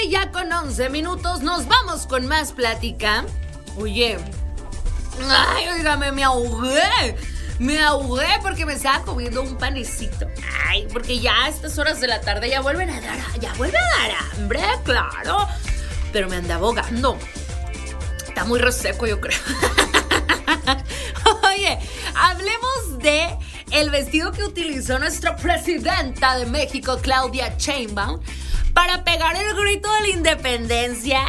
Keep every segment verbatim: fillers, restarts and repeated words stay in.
ya con once minutos nos vamos con más plática. Oye, ay, oígame, me ahogué. Me ahogué porque me estaba comiendo un panecito. Ay, porque ya a estas horas de la tarde ya vuelven a dar, ya vuelve a dar hambre, claro. Pero me anda ahogando. Está muy reseco, yo creo. Oye, hablemos de el vestido que utilizó nuestra presidenta de México, Claudia Sheinbaum, para pegar el grito de la independencia.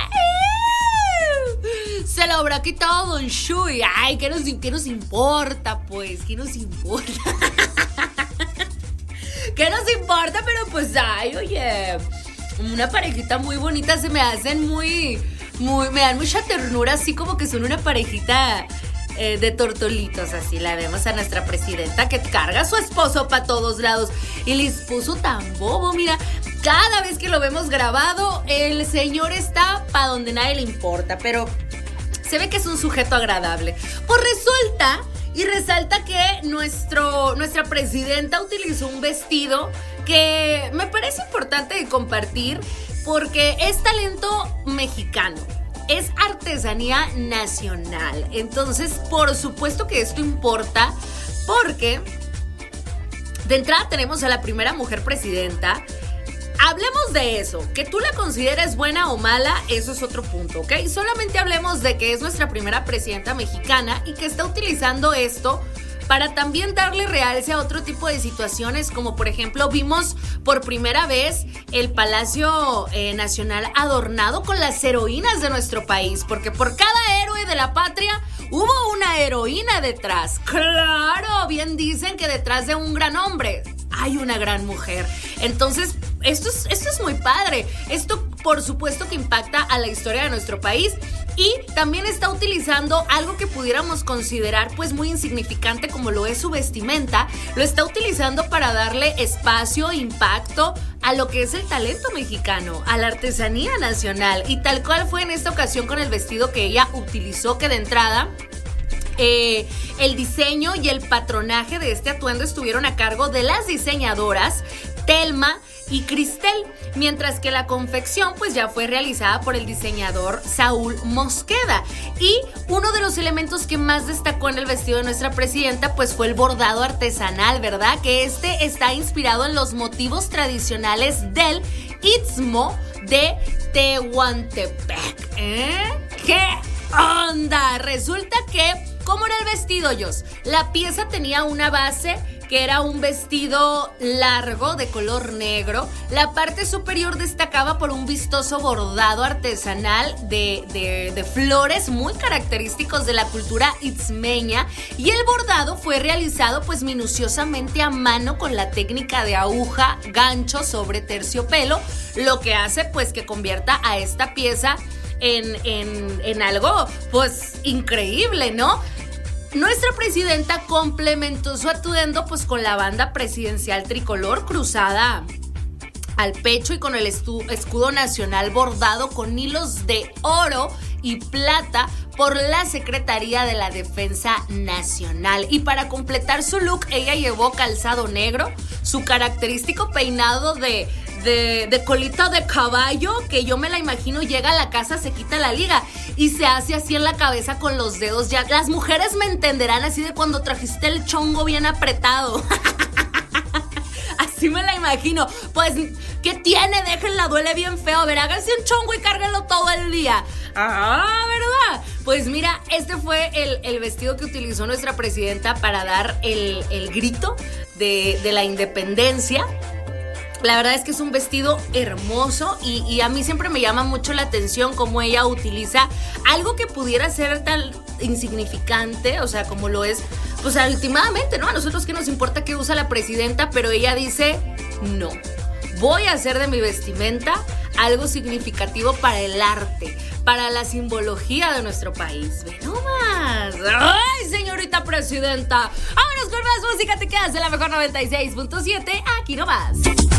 Se lo habrá quitado Don Shui. Ay, ¿qué nos, qué nos importa, pues? ¿Qué nos importa? ¿Qué nos importa? Pero pues, ay, oye, una parejita muy bonita, se me hacen muy, muy, me dan mucha ternura, así como que son una parejita eh, de tortolitos, así la vemos a nuestra presidenta que carga a su esposo para todos lados. Y el esposo tan bobo, mira, cada vez que lo vemos grabado, el señor está para donde nadie le importa, pero se ve que es un sujeto agradable. Pues resulta y resalta que nuestro, nuestra presidenta utilizó un vestido que me parece importante de compartir porque es talento mexicano, es artesanía nacional. Entonces, por supuesto que esto importa porque de entrada tenemos a la primera mujer presidenta. Hablemos de eso, que tú la consideres buena o mala, eso es otro punto, ¿ok? Solamente hablemos de que es nuestra primera presidenta mexicana y que está utilizando esto para también darle realce a otro tipo de situaciones, como por ejemplo vimos por primera vez el Palacio eh, Nacional adornado con las heroínas de nuestro país, porque por cada héroe de la patria hubo una heroína detrás. Claro, bien dicen que detrás de un gran hombre hay una gran mujer. Entonces, esto es, esto es muy padre. Esto, por supuesto, que impacta a la historia de nuestro país. Y también está utilizando algo que pudiéramos considerar pues muy insignificante como lo es su vestimenta. Lo está utilizando para darle espacio, impacto a lo que es el talento mexicano, a la artesanía nacional. Y tal cual fue en esta ocasión con el vestido que ella utilizó, que de entrada Eh, el diseño y el patronaje de este atuendo estuvieron a cargo de las diseñadoras Telma y Cristel, mientras que la confección pues ya fue realizada por el diseñador Saúl Mosqueda. Y uno de los elementos que más destacó en el vestido de nuestra presidenta pues fue el bordado artesanal, ¿verdad? Que este está inspirado en los motivos tradicionales del Istmo de Tehuantepec. ¿Eh? ¿Qué onda? Resulta que, ¿cómo era el vestido, Jos? La pieza tenía una base que era un vestido largo de color negro. La parte superior destacaba por un vistoso bordado artesanal de, de, de flores muy característicos de la cultura itzmeña. Y el bordado fue realizado pues minuciosamente a mano con la técnica de aguja, gancho sobre terciopelo, lo que hace pues que convierta a esta pieza En, en, en algo, pues, increíble, ¿no? Nuestra presidenta complementó su atuendo, pues, con la banda presidencial tricolor cruzada al pecho y con el estu- escudo nacional bordado con hilos de oro y plata por la Secretaría de la Defensa Nacional. Y para completar su look, ella llevó calzado negro, su característico peinado de... De, de colita de caballo, que yo me la imagino, llega a la casa, se quita la liga y se hace así en la cabeza con los dedos. Ya las mujeres me entenderán, así de cuando trajiste el chongo bien apretado. Así me la imagino. Pues, ¿qué tiene? Déjenla, duele bien feo. A ver, háganse un chongo y cárguenlo todo el día. Ah, ¿verdad? Pues mira, este fue el, el vestido que utilizó nuestra presidenta para dar el, el grito de, de la independencia. La verdad es que es un vestido hermoso y, y a mí siempre me llama mucho la atención cómo ella utiliza algo que pudiera ser tan insignificante, o sea, como lo es, pues últimamente, ¿no? A nosotros qué nos importa qué usa la presidenta, pero ella dice, no, voy a hacer de mi vestimenta algo significativo para el arte, para la simbología de nuestro país. Ve nomás. ¡Ay, señorita presidenta! Vámonos con más música, te quedas en la mejor noventa y seis punto siete, aquí nomás.